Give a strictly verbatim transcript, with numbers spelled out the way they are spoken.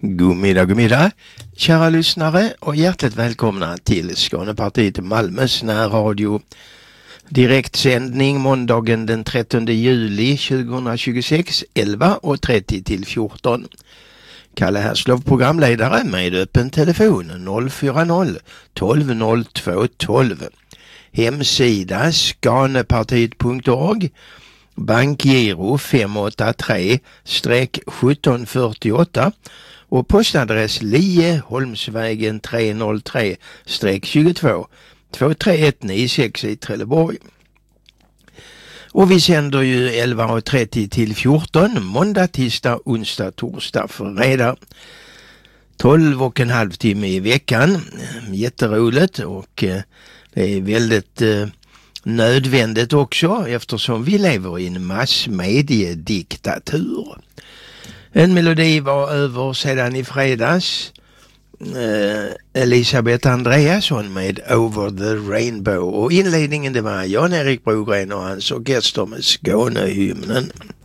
God middag, god middag, kära lyssnare och hjärtligt välkomna till Skånepartiet Malmös närradio. Direktsändning måndagen den trettonde juli tjugohundratjugosex, elva och trettio till fjorton. Kalle Herslov, programledare, med öppen telefon noll fyra noll tolv noll två tolv. Hemsida skanepartiet punkt org. Bankgiro fem åtta tre sjutton fyrtioåtta och postadress Lie Holmsvägen tre noll tre tjugotvå två tre ett nio sex i Trelleborg. Och vi sänder ju elva och trettio till fjorton måndag, tisdag, onsdag, torsdag, fredag. tolv och en halv timme i veckan. Jätteroligt och eh, det är väldigt eh, nödvändigt också eftersom vi lever i en massmediediktatur. En melodi var över sedan i fredags. Eh, Elisabeth Andreasson med Over the Rainbow. Och inledningen det var Jan-Erik Brogren och hans orkester med Skånehymnen.